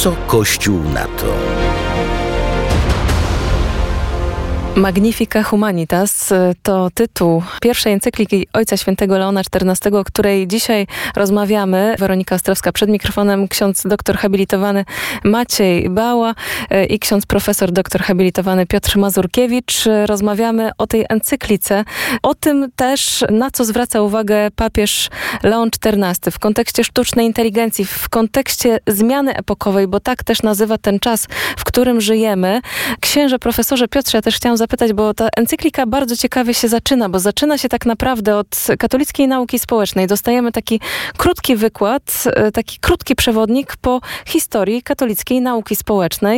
Co Kościół na to? Magnifica Humanitas to tytuł pierwszej encykliki Ojca Świętego Leona XIV, o której dzisiaj rozmawiamy. Weronika Ostrowska przed mikrofonem, ksiądz doktor habilitowany Maciej Bała i ksiądz profesor doktor habilitowany Piotr Mazurkiewicz. Rozmawiamy o tej encyklice, o tym też, na co zwraca uwagę papież Leon XIV w kontekście sztucznej inteligencji, w kontekście zmiany epokowej, bo tak też nazywa ten czas, w którym żyjemy. Księże profesorze Piotrze, ja też chciałam zapytać, bo ta encyklika bardzo ciekawie się zaczyna, bo zaczyna się tak naprawdę od katolickiej nauki społecznej. Dostajemy taki krótki wykład, taki krótki przewodnik po historii katolickiej nauki społecznej.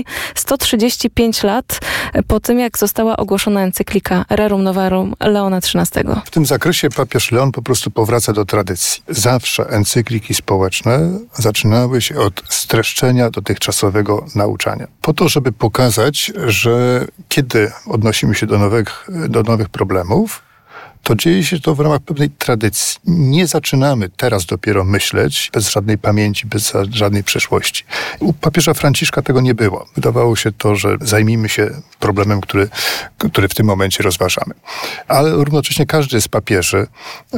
135 lat po tym, jak została ogłoszona encyklika Rerum Novarum Leona XIII. W tym zakresie papież Leon po prostu powraca do tradycji. Zawsze encykliki społeczne zaczynały się od streszczenia dotychczasowego nauczania. Po to, żeby pokazać, że kiedy odnosimy się do nowych problemów, to dzieje się to w ramach pewnej tradycji. Nie zaczynamy teraz dopiero myśleć bez żadnej pamięci, bez żadnej przeszłości. U papieża Franciszka tego nie było. Wydawało się to, że zajmijmy się problemem, który w tym momencie rozważamy. Ale równocześnie każdy z papieży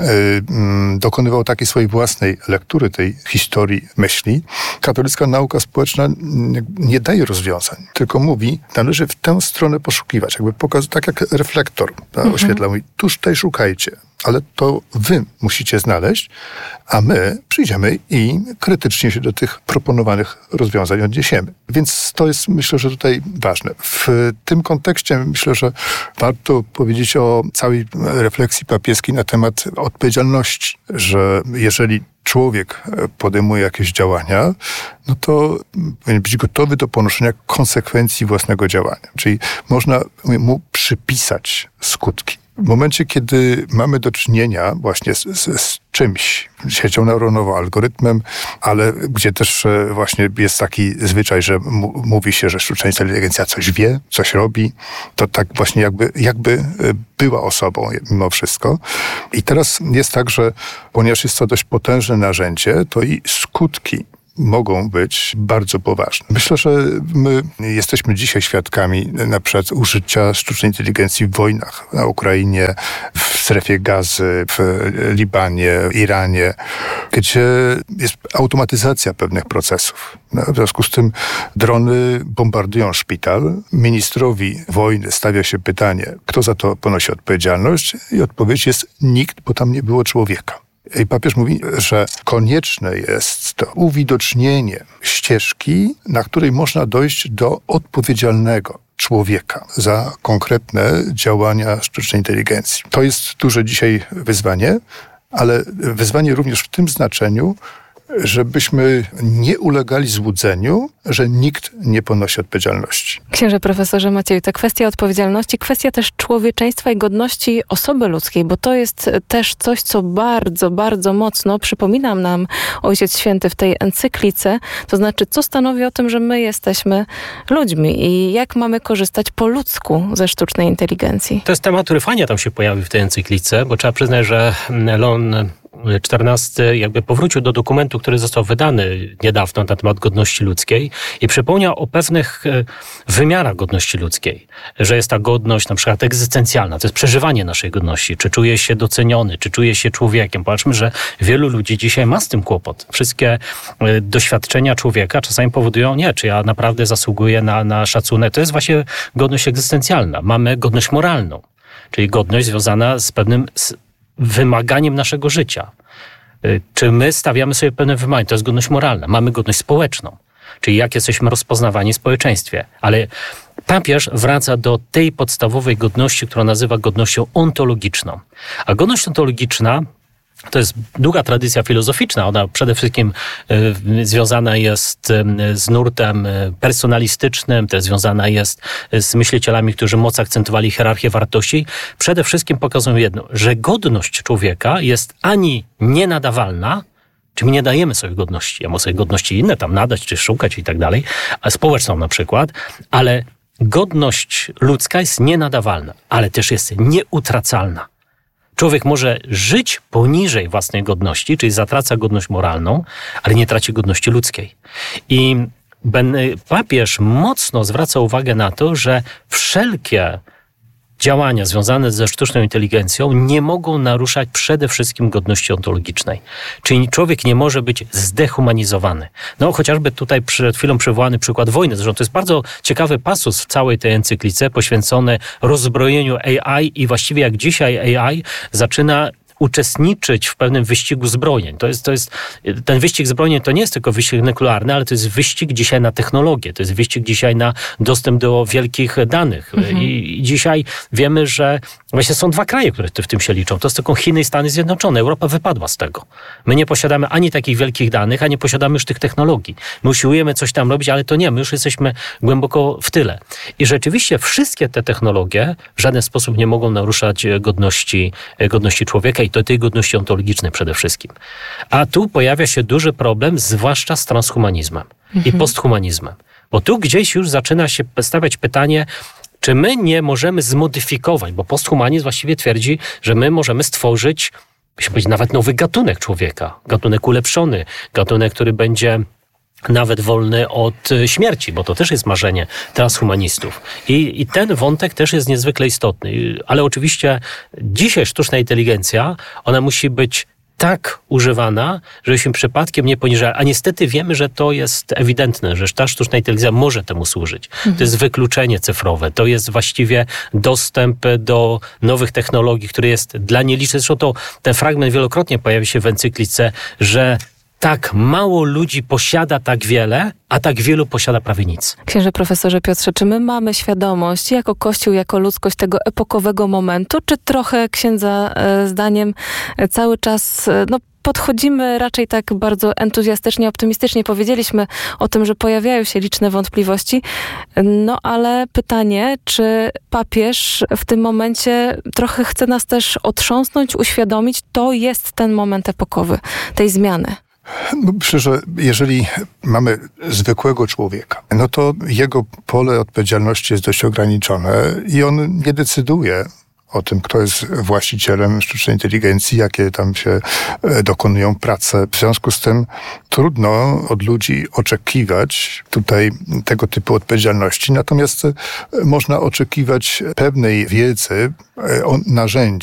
dokonywał takiej swojej własnej lektury tej historii myśli. Katolicka nauka społeczna nie daje rozwiązań, tylko mówi, należy w tę stronę poszukiwać. Jakby tak jak reflektor oświetla, mówi, tuż tutaj szukajcie, ale to wy musicie znaleźć, a my przyjdziemy i krytycznie się do tych proponowanych rozwiązań odniesiemy. Więc to jest, myślę, że tutaj ważne. W tym kontekście myślę, że warto powiedzieć o całej refleksji papieskiej na temat odpowiedzialności, że jeżeli człowiek podejmuje jakieś działania, no to powinien być gotowy do ponoszenia konsekwencji własnego działania. Czyli można mu przypisać skutki. W momencie, kiedy mamy do czynienia właśnie z czymś, siecią neuronową, algorytmem, ale gdzie też właśnie jest taki zwyczaj, że mówi się, że sztuczna inteligencja coś wie, coś robi, to tak właśnie jakby była osobą mimo wszystko. I teraz jest tak, że ponieważ jest to dość potężne narzędzie, to i skutki mogą być bardzo poważne. Myślę, że my jesteśmy dzisiaj świadkami na przykład użycia sztucznej inteligencji w wojnach na Ukrainie, w strefie Gazy, w Libanie, Iranie, gdzie jest automatyzacja pewnych procesów. W związku z tym drony bombardują szpital. Ministrowi wojny stawia się pytanie, kto za to ponosi odpowiedzialność? I odpowiedź jest nikt, bo tam nie było człowieka. I papież mówi, że konieczne jest to uwidocznienie ścieżki, na której można dojść do odpowiedzialnego człowieka za konkretne działania sztucznej inteligencji. To jest duże dzisiaj wyzwanie, ale wyzwanie również w tym znaczeniu, żebyśmy nie ulegali złudzeniu, że nikt nie ponosi odpowiedzialności. Księże profesorze Macieju, ta kwestia odpowiedzialności, kwestia też człowieczeństwa i godności osoby ludzkiej, bo to jest też coś, co bardzo, bardzo mocno przypomina nam Ojciec Święty w tej encyklice, to znaczy, co stanowi o tym, że my jesteśmy ludźmi i jak mamy korzystać po ludzku ze sztucznej inteligencji. To jest temat, który fajnie tam się pojawił w tej encyklice, bo trzeba przyznać, że Leon XIV jakby powrócił do dokumentu, który został wydany niedawno na temat godności ludzkiej i przypomniał o pewnych wymiarach godności ludzkiej, że jest ta godność na przykład egzystencjalna, to jest przeżywanie naszej godności, czy czuje się doceniony, czy czuje się człowiekiem. Patrzmy, że wielu ludzi dzisiaj ma z tym kłopot. Wszystkie doświadczenia człowieka czasami powodują, czy ja naprawdę zasługuję na szacunek. To jest właśnie godność egzystencjalna. Mamy godność moralną, czyli godność związana z pewnym wymaganiem naszego życia. Czy my stawiamy sobie pewne wymagania? To jest godność moralna. Mamy godność społeczną, czyli jak jesteśmy rozpoznawani w społeczeństwie. Ale papież wraca do tej podstawowej godności, którą nazywa godnością ontologiczną. A godność ontologiczna to jest długa tradycja filozoficzna. Ona przede wszystkim związana jest z nurtem personalistycznym, też związana jest z myślicielami, którzy mocno akcentowali hierarchię wartości. Przede wszystkim pokazują jedno, że godność człowieka jest ani nienadawalna, czy my nie dajemy sobie godności. Ja mogę sobie godności inne tam nadać, czy szukać i tak dalej, społeczną na przykład, ale godność ludzka jest nienadawalna, ale też jest nieutracalna. Człowiek może żyć poniżej własnej godności, czyli zatraca godność moralną, ale nie traci godności ludzkiej. I papież mocno zwraca uwagę na to, że wszelkie działania związane ze sztuczną inteligencją nie mogą naruszać przede wszystkim godności ontologicznej. Czyli człowiek nie może być zdehumanizowany. No chociażby tutaj przed chwilą przywołany przykład wojny. Zresztą to jest bardzo ciekawy pasus w całej tej encyklice poświęcony rozbrojeniu AI i właściwie jak dzisiaj AI zaczyna uczestniczyć w pewnym wyścigu zbrojeń. Ten wyścig zbrojeń to nie jest tylko wyścig nuklearny, ale to jest wyścig dzisiaj na technologię, to jest wyścig dzisiaj na dostęp do wielkich danych. I dzisiaj wiemy, że właśnie są dwa kraje, które w tym się liczą. To jest tylko Chiny i Stany Zjednoczone. Europa wypadła z tego. My nie posiadamy ani takich wielkich danych, ani nie posiadamy już tych technologii. My usiłujemy coś tam robić, ale to nie. My już jesteśmy głęboko w tyle. I rzeczywiście wszystkie te technologie w żaden sposób nie mogą naruszać godności człowieka i to tej godności ontologicznej przede wszystkim. A tu pojawia się duży problem, zwłaszcza z transhumanizmem i posthumanizmem. Bo tu gdzieś już zaczyna się stawiać pytanie, czy my nie możemy zmodyfikować, bo posthumanizm właściwie twierdzi, że my możemy stworzyć, byśmy powiedzieli, nawet nowy gatunek człowieka, gatunek ulepszony, gatunek, który będzie nawet wolny od śmierci, bo to też jest marzenie transhumanistów. I ten wątek też jest niezwykle istotny. Ale oczywiście dzisiaj sztuczna inteligencja, ona musi być tak używana, żebyśmy przypadkiem nie poniżali. A niestety wiemy, że to jest ewidentne, że ta sztuczna inteligencja może temu służyć. To jest wykluczenie cyfrowe, to jest właściwie dostęp do nowych technologii, który jest dla nielicznych. Zresztą ten fragment wielokrotnie pojawi się w encyklice, że tak mało ludzi posiada tak wiele, a tak wielu posiada prawie nic. Księże profesorze Piotrze, czy my mamy świadomość jako Kościół, jako ludzkość tego epokowego momentu, czy trochę księdza zdaniem cały czas podchodzimy raczej tak bardzo entuzjastycznie, optymistycznie. Powiedzieliśmy o tym, że pojawiają się liczne wątpliwości, ale pytanie, czy papież w tym momencie trochę chce nas też otrząsnąć, uświadomić, to jest ten moment epokowy, tej zmiany. Myślę, że jeżeli mamy zwykłego człowieka, to jego pole odpowiedzialności jest dość ograniczone i on nie decyduje o tym, kto jest właścicielem sztucznej inteligencji, jakie tam się dokonują prace. W związku z tym trudno od ludzi oczekiwać tutaj tego typu odpowiedzialności, natomiast można oczekiwać pewnej wiedzy o narzędziach,